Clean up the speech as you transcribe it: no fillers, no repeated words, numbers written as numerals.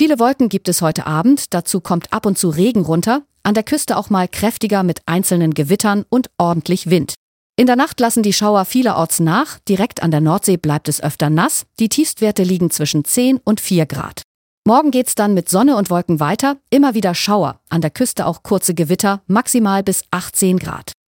Viele Wolken gibt es heute Abend, dazu kommt ab und zu Regen runter, an der Küste auch mal kräftiger mit einzelnen Gewittern und ordentlich Wind. In der Nacht lassen die Schauer vielerorts nach, direkt an der Nordsee bleibt es öfter nass, die Tiefstwerte liegen zwischen 10 und 4 Grad. Morgen geht's dann mit Sonne und Wolken weiter, immer wieder Schauer, an der Küste auch kurze Gewitter, maximal bis 18 Grad.